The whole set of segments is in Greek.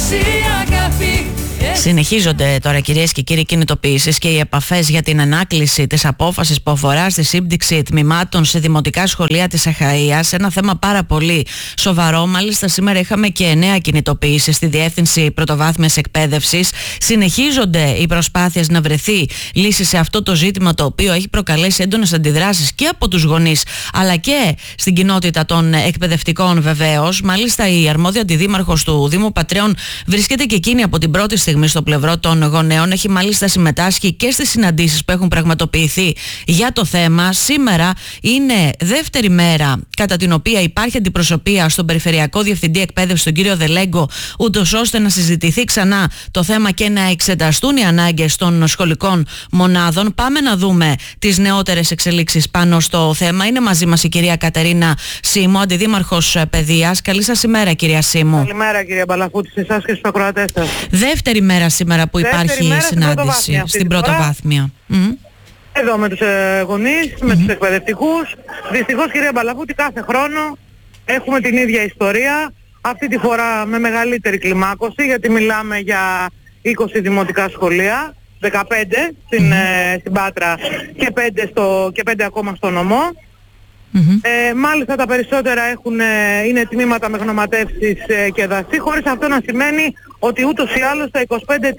Συνεχίζονται τώρα, κυρίες και κύριοι, κινητοποιήσεις και οι επαφές για την ανάκληση της απόφασης που αφορά στη σύμπτυξη τμήματων σε δημοτικά σχολεία της Αχαΐας. Ένα θέμα πάρα πολύ σοβαρό. Μάλιστα, σήμερα είχαμε και 9 κινητοποιήσεις στη Διεύθυνση Πρωτοβάθμιας Εκπαίδευσης. Συνεχίζονται οι προσπάθειες να βρεθεί λύση σε αυτό το ζήτημα, το οποίο έχει προκαλέσει έντονες αντιδράσεις και από τους γονείς, αλλά και στην κοινότητα των εκπαιδευτικών, βεβαίως. Μάλιστα, η αρμόδια αντιδήμαρχος του Δήμου Πατρέων βρίσκεται και εκείνη από την πρώτη στιγμή στο πλευρό των γονέων. Έχει μάλιστα συμμετάσχει και στις συναντήσεις που έχουν πραγματοποιηθεί για το θέμα. Σήμερα είναι δεύτερη μέρα κατά την οποία υπάρχει αντιπροσωπεία στον Περιφερειακό Διευθυντή Εκπαίδευση, τον κύριο Δελέγκο, ούτως ώστε να συζητηθεί ξανά το θέμα και να εξεταστούν οι ανάγκες των σχολικών μονάδων. Πάμε να δούμε τις νεότερες εξελίξεις πάνω στο θέμα. Είναι μαζί μας η κυρία Κατερίνα Σίμου, αντιδήμαρχος παιδείας. Καλή σας ημέρα, κυρία Σίμου. Καλημέρα, κυρία Μπαλαφούτη, σε εσάς και στους ακροατές σας. Δεύτερη μέρα σήμερα που υπάρχει συνάντηση στην πρωτοβάθμια. Εδώ με τους γονείς, με τους εκπαιδευτικούς. Δυστυχώς, κυρία Μπαλαφούτη, κάθε χρόνο έχουμε την ίδια ιστορία. Αυτή τη φορά με μεγαλύτερη κλιμάκωση, γιατί μιλάμε για 20 δημοτικά σχολεία, 15 στην Πάτρα και 5 ακόμα στο νομό. Μάλιστα τα περισσότερα είναι τμήματα με γνωματεύσεις και δασί, χωρίς αυτό να σημαίνει ότι ούτως ή άλλως τα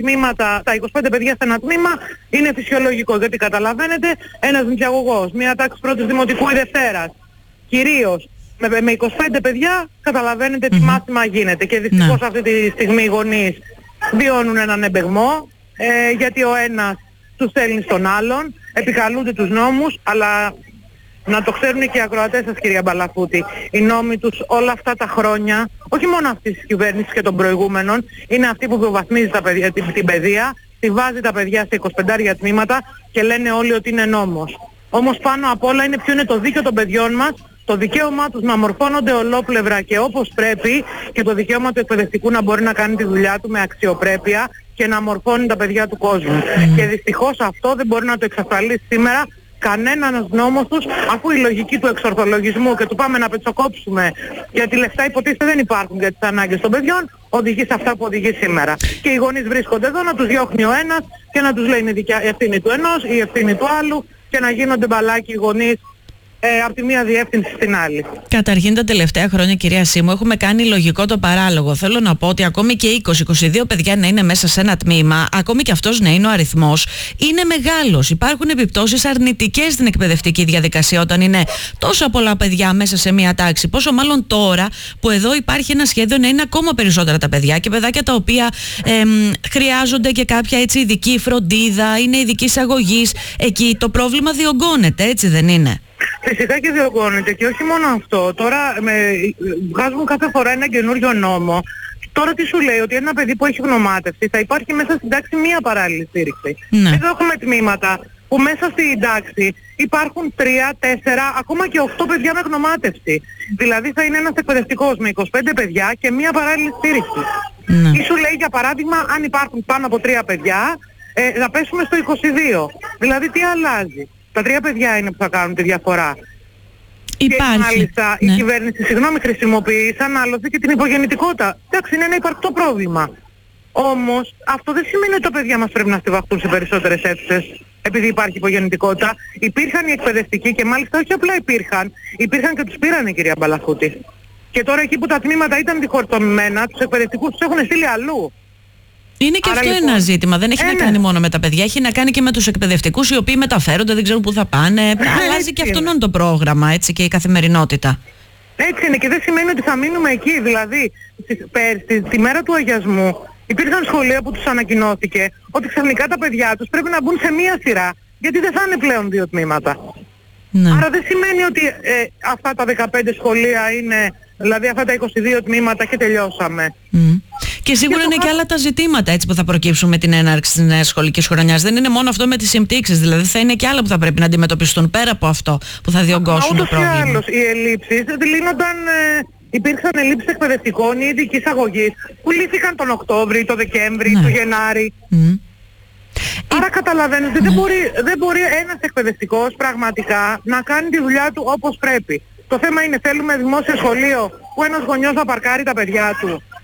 25 παιδιά σε ένα τμήμα είναι φυσιολογικό. Γιατί καταλαβαίνετε, ένας νηπιαγωγός, μια τάξη πρώτης δημοτικού ή Δευτέρας, κυρίως με 25 παιδιά, καταλαβαίνετε τι μάθημα γίνεται. Και δυστυχώς αυτή τη στιγμή οι γονείς βιώνουν έναν εμπεγμό, γιατί ο ένας τους στέλνει στον άλλον, επικαλούνται τους νόμους, αλλά να το ξέρουν και οι ακροατές σας, κυρία Μπαλαφούτη, οι νόμοι τους όλα αυτά τα χρόνια, όχι μόνο αυτής της κυβέρνησης και των προηγούμενων, είναι αυτοί που προβαθμίζει την παιδεία, τη βάζει τα παιδιά σε 25 τμήματα και λένε όλοι ότι είναι νόμος. Όμως πάνω απ' όλα είναι ποιο είναι το δίκαιο των παιδιών μας, το δικαίωμά τους να μορφώνονται ολόπλευρα και όπως πρέπει, και το δικαίωμα του εκπαιδευτικού να μπορεί να κάνει τη δουλειά του με αξιοπρέπεια και να μορφώνει τα παιδιά του κόσμου. Και δυστυχώς αυτό δεν μπορεί να το εξασφαλίσει σήμερα κανένας νόμος τους, αφού η λογική του εξορθολογισμού και του πάμε να πετσοκόψουμε, γιατί λεφτά υποτίθεται δεν υπάρχουν για τις ανάγκες των παιδιών, οδηγεί σε αυτά που οδηγεί σήμερα. Και οι γονείς βρίσκονται εδώ να τους διώχνει ο ένας και να τους λέει είναι η ευθύνη του ενός ή η ευθύνη του άλλου και να γίνονται μπαλάκι οι γονείς από τη μία διεύθυνση στην άλλη. Καταρχήν, τα τελευταία χρόνια, κυρία Σίμου, έχουμε κάνει λογικό το παράλογο. Θέλω να πω ότι ακόμη και 20-22 παιδιά να είναι μέσα σε ένα τμήμα, ακόμη και αυτός να είναι ο αριθμός, είναι μεγάλος. Υπάρχουν επιπτώσεις αρνητικές στην εκπαιδευτική διαδικασία όταν είναι τόσα πολλά παιδιά μέσα σε μία τάξη. Πόσο μάλλον τώρα που εδώ υπάρχει ένα σχέδιο να είναι ακόμα περισσότερα τα παιδιά και παιδάκια τα οποία χρειάζονται και κάποια έτσι ειδική φροντίδα, είναι ειδικής αγωγής. Εκεί το πρόβλημα διωγγώνεται, έτσι δεν είναι? Φυσικά και διωγγώνεται, και όχι μόνο αυτό. Τώρα βγάζουν κάθε φορά ένα καινούριο νόμο. Τώρα τι σου λέει? Ότι ένα παιδί που έχει γνωμάτευση θα υπάρχει μέσα στην τάξη μία παράλληλη στήριξη. Εδώ έχουμε τμήματα που μέσα στην τάξη υπάρχουν 3, 4, ακόμα και 8 παιδιά με γνωμάτευση. Δηλαδή θα είναι ένας εκπαιδευτικός με 25 παιδιά και μία παράλληλη στήριξη. Ή σου λέει, για παράδειγμα, αν υπάρχουν πάνω από 3 παιδιά, να πέσουμε στο 22. Δηλαδή τι αλλάζει? Τα 3 παιδιά είναι που θα κάνουν τη διαφορά. Υπάρχει. Και μάλιστα η κυβέρνηση, χρησιμοποιεί σαν άλοθη και την υπογεννητικότητα. Εντάξει, είναι ένα υπαρκτό πρόβλημα. Όμως αυτό δεν σημαίνει ότι τα παιδιά μας πρέπει να στιβαχτούν σε περισσότερες αίθουσες επειδή υπάρχει υπογεννητικότητα. Υπήρχαν οι εκπαιδευτικοί και μάλιστα όχι απλά υπήρχαν και τους πήρανε, κυρία Μπαλαφούτη. Και τώρα εκεί που τα τμήματα ήταν διχορτωμένα, τους εκπαιδευτικούς τους έχουν στείλει αλλού. Είναι και αυτό ένα ζήτημα. Δεν έχει να κάνει μόνο με τα παιδιά, έχει να κάνει και με τους εκπαιδευτικούς οι οποίοι μεταφέρονται, δεν ξέρουν πού θα πάνε. Αλλάζει και αυτόν το πρόγραμμα, έτσι, και η καθημερινότητα. Έτσι είναι, και δεν σημαίνει ότι θα μείνουμε εκεί. Δηλαδή, πέρσι, τη μέρα του αγιασμού, υπήρχαν σχολεία που τους ανακοινώθηκε ότι ξαφνικά τα παιδιά τους πρέπει να μπουν σε μία σειρά, γιατί δεν θα είναι πλέον 2 τμήματα. Άρα δεν σημαίνει ότι αυτά τα 15 σχολεία είναι, δηλαδή αυτά τα 22 τμήματα και τελειώσαμε. Και σίγουρα είναι και άλλα τα ζητήματα, έτσι, που θα προκύψουν με την έναρξη της νέας σχολικής χρονιάς. Δεν είναι μόνο αυτό με τις συμπτύξεις, δηλαδή θα είναι και άλλα που θα πρέπει να αντιμετωπιστούν πέρα από αυτό που θα διωγγώσουν το πρόβλημα. Ούτως ή άλλως οι ελλείψεις λύνονταν, υπήρξαν ελλείψεις εκπαιδευτικών ή ειδικής αγωγής που λύθηκαν τον Οκτώβρη, τον Δεκέμβρη, τον Γενάρη. Άρα καταλαβαίνετε, δεν μπορεί ένας εκπαιδευτικός πραγματικά να κάνει τη δουλειά του όπως πρέπει. Το θέμα είναι, θέλουμε δημόσιο σχολείο που ένας γονιός θα παρκάρει τα παιδιά του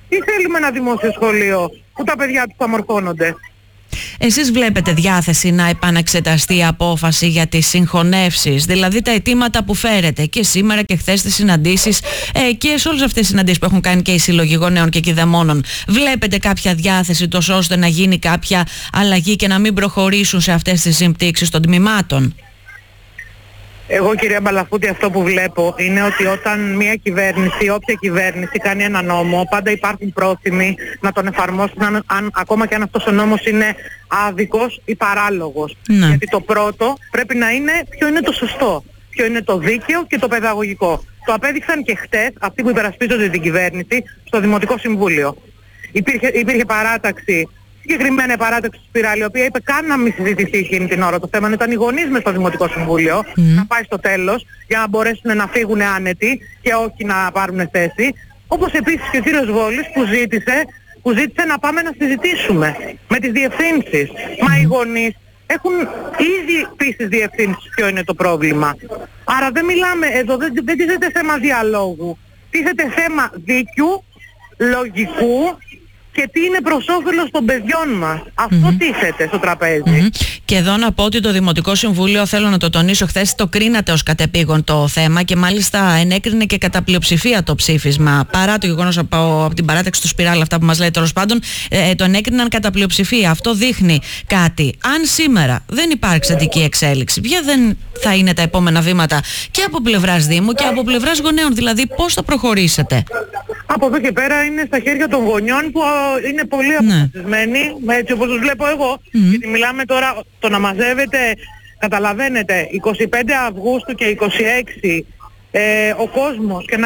ή θέλουμε ένα δημόσιο σχολείο που τα παιδιά τους θα μορφώνονται? Εσείς βλέπετε διάθεση να επαναξεταστεί η απόφαση για τις συγχωνεύσεις, δηλαδή τα αιτήματα που φέρετε και σήμερα και χθες στις συναντήσεις και σε όλες αυτές τις συναντήσεις που έχουν κάνει και οι Σύλλογοι Γονέων και Κηδεμόνων? Βλέπετε κάποια διάθεση τόσο ώστε να γίνει κάποια αλλαγή και να μην προχωρήσουν σε αυτές τις συμπτύξεις των τμήματων? Εγώ, κυρία Μπαλαφούτη, αυτό που βλέπω είναι ότι όταν μια κυβέρνηση, όποια κυβέρνηση κάνει ένα νόμο, πάντα υπάρχουν πρόθυμοι να τον εφαρμόσουν, ακόμα και αν αυτός ο νόμος είναι άδικος ή παράλογος. Ναι. Γιατί το πρώτο πρέπει να είναι ποιο είναι το σωστό, ποιο είναι το δίκαιο και το παιδαγωγικό. Το απέδειξαν και χτες αυτοί που υπερασπίζονται την κυβέρνηση στο Δημοτικό Συμβούλιο. Υπήρχε παράταξη, συγκεκριμένη παράταξη του Σπυράλη, η οποία είπε καν να μην συζητηθεί εκείνη την ώρα το θέμα, ήταν οι γονείς μες στο Δημοτικό Συμβούλιο, να πάει στο τέλος για να μπορέσουν να φύγουν άνετοι και όχι να πάρουν θέση. Όπως επίσης και ο κύριος Βόλης που ζήτησε να πάμε να συζητήσουμε με τις διευθύνσεις. Μα οι γονείς έχουν ήδη πει στις διευθύνσεις ποιο είναι το πρόβλημα. Άρα δεν μιλάμε εδώ, δεν τίθεται θέμα διαλόγου, τίθεται θέμα δίκαιου, λογικού και τι είναι προς όφελος των παιδιών μας. Αυτό τίθεται στο τραπέζι. Και εδώ να πω ότι το Δημοτικό Συμβούλιο, θέλω να το τονίσω, χθες το κρίνατε ως κατεπήγον το θέμα και μάλιστα ενέκρινε και κατά πλειοψηφία το ψήφισμα. Παρά το γεγονός από την παράταξη του Σπυράλ, αυτά που μας λέει τέλος πάντων, το ενέκριναν κατά πλειοψηφία. Αυτό δείχνει κάτι. Αν σήμερα δεν υπάρξει θετική εξέλιξη, ποια δεν θα είναι τα επόμενα βήματα και από πλευράς Δήμου και από πλευράς γονέων? Δηλαδή, πώς θα προχωρήσετε? Από εδώ και πέρα είναι στα χέρια των γονιών που είναι πολύ αποφασισμένοι, έτσι όπως τους βλέπω εγώ, γιατί μιλάμε τώρα το να μαζεύετε, καταλαβαίνετε, 25 Αυγούστου και 26 ο κόσμος και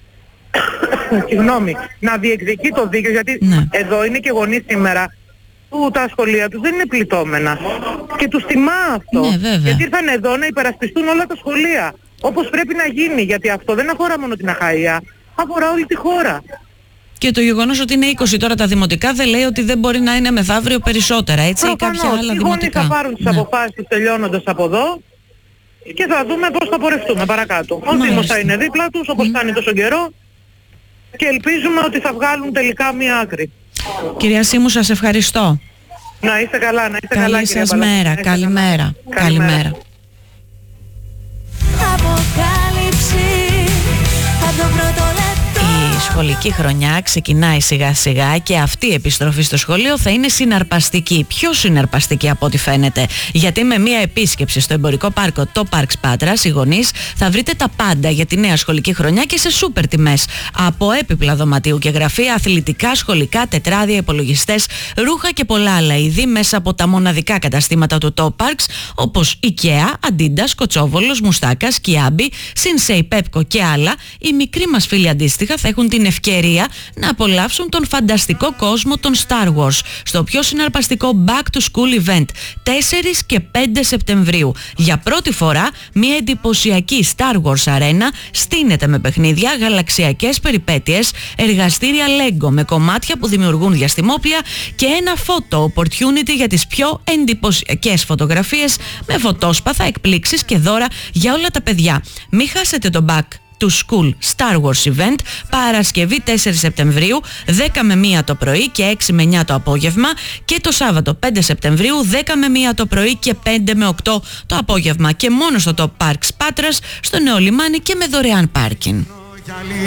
να διεκδικεί το δίκαιο, γιατί εδώ είναι και γονείς σήμερα που τα σχολεία τους δεν είναι πληττόμενα και τους τιμά αυτό, γιατί ήρθαν εδώ να υπερασπιστούν όλα τα σχολεία όπως πρέπει να γίνει, γιατί αυτό δεν αφορά μόνο την Αχαΐα, αφορά όλη τη χώρα. Και το γεγονός ότι είναι 20 τώρα τα δημοτικά δεν λέει ότι δεν μπορεί να είναι μεθαύριο περισσότερα, έτσι, ή κάποια άλλα δημοτικά. Οι γονείς θα πάρουν τις αποφάσεις τους τελειώνοντας από εδώ και θα δούμε πώς θα πορευτούμε παρακάτω. Ο Δήμος θα είναι δίπλα τους όπως κάνει τόσο καιρό και ελπίζουμε ότι θα βγάλουν τελικά μία άκρη. Κυρία Σίμου, σας ευχαριστώ. Να είστε καλά, να είστε καλά. Καλή σας μέρα. Καλημέρα. Καλημέρα. Η σχολική χρονιά ξεκινάει σιγά σιγά και αυτή η επιστροφή στο σχολείο θα είναι συναρπαστική. Πιο συναρπαστική από ό,τι φαίνεται. Γιατί με μία επίσκεψη στο εμπορικό πάρκο, το Parks Patras, οι γονείς θα βρείτε τα πάντα για τη νέα σχολική χρονιά και σε σούπερ τιμές. Από έπιπλα δωματίου και γραφεία, αθλητικά, σχολικά, τετράδια, υπολογιστές, ρούχα και πολλά άλλα είδη μέσα από τα μοναδικά καταστήματα του Top Parks, όπως IKEA, Adidas, Κοτσόβολος, Μουστάκας, Kiabi, Sinsei, Pepco και άλλα. Οι μικροί μας φίλοι αντίστοιχα θα έχουν την ευκαιρία να απολαύσουν τον φανταστικό κόσμο των Star Wars στο πιο συναρπαστικό Back to School event 4 και 5 Σεπτεμβρίου. Για πρώτη φορά μια εντυπωσιακή Star Wars αρένα στείνεται με παιχνίδια, γαλαξιακές περιπέτειες, εργαστήρια Lego με κομμάτια που δημιουργούν διαστημόπλια και ένα photo opportunity για τις πιο εντυπωσιακές φωτογραφίες με φωτόσπαθα, εκπλήξεις και δώρα για όλα τα παιδιά. Μην χάσετε το Back to School Star Wars Event Παρασκευή 4 Σεπτεμβρίου 10 με 1 το πρωί και 6 με 9 το απόγευμα και το Σάββατο 5 Σεπτεμβρίου 10 με 1 το πρωί και 5 με 8 το απόγευμα και μόνο στο Top Parks Patras στο Νέο Λιμάνι και με δωρεάν πάρκινγκ.